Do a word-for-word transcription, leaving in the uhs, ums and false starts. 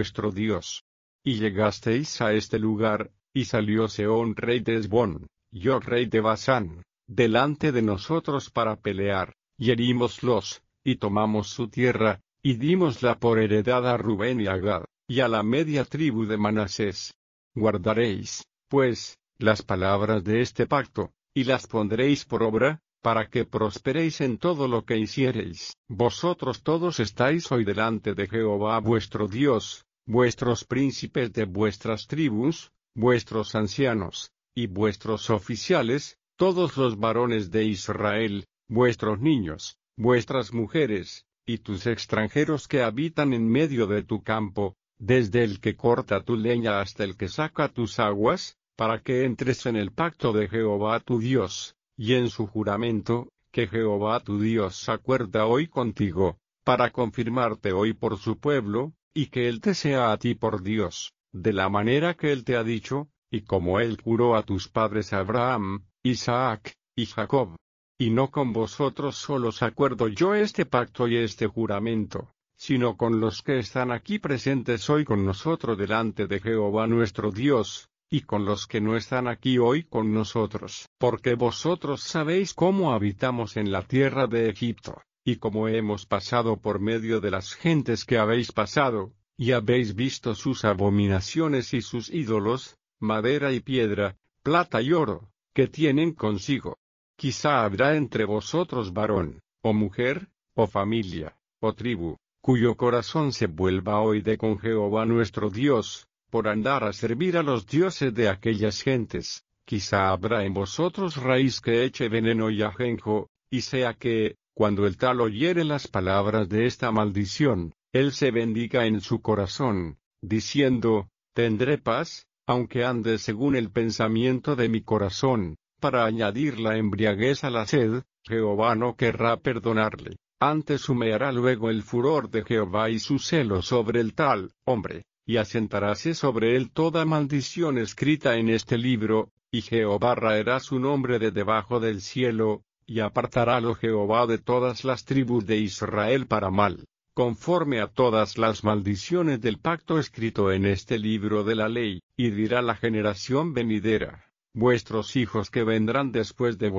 vuestro Dios. Y llegasteis a este lugar, y salió Sehón rey de Hesbón, y Og rey de Basán, delante de nosotros para pelear, y herímoslos, y tomamos su tierra, y dímosla por heredad a Rubén y a Gad, y a la media tribu de Manasés. Guardaréis, pues, las palabras de este pacto, y las pondréis por obra, para que prosperéis en todo lo que hiciereis. Vosotros todos estáis hoy delante de Jehová vuestro Dios, vuestros príncipes de vuestras tribus, vuestros ancianos, y vuestros oficiales, todos los varones de Israel, vuestros niños, vuestras mujeres, y tus extranjeros que habitan en medio de tu campo, desde el que corta tu leña hasta el que saca tus aguas, para que entres en el pacto de Jehová tu Dios, y en su juramento, que Jehová tu Dios acuerda hoy contigo, para confirmarte hoy por su pueblo, y que Él te sea a ti por Dios, de la manera que Él te ha dicho, y como Él juró a tus padres Abraham, Isaac, y Jacob. Y no con vosotros solos acuerdo yo este pacto y este juramento, sino con los que están aquí presentes hoy con nosotros delante de Jehová nuestro Dios, y con los que no están aquí hoy con nosotros. Porque vosotros sabéis cómo habitamos en la tierra de Egipto, y cómo hemos pasado por medio de las gentes que habéis pasado, y habéis visto sus abominaciones y sus ídolos, madera y piedra, plata y oro, que tienen consigo. Quizá habrá entre vosotros varón, o mujer, o familia, o tribu, cuyo corazón se vuelva hoy de con Jehová nuestro Dios, por andar a servir a los dioses de aquellas gentes. Quizá habrá en vosotros raíz que eche veneno y ajenjo, y sea que, cuando el tal oyere las palabras de esta maldición, él se bendiga en su corazón, diciendo, tendré paz, aunque ande según el pensamiento de mi corazón, para añadir la embriaguez a la sed. Jehová no querrá perdonarle, antes humeará luego el furor de Jehová y su celo sobre el tal hombre, y asentaráse sobre él toda maldición escrita en este libro, y Jehová raerá su nombre de debajo del cielo, y apartarálo Jehová de todas las tribus de Israel para mal, conforme a todas las maldiciones del pacto escrito en este libro de la ley, y dirá la generación venidera, vuestros hijos que vendrán después de vosotros,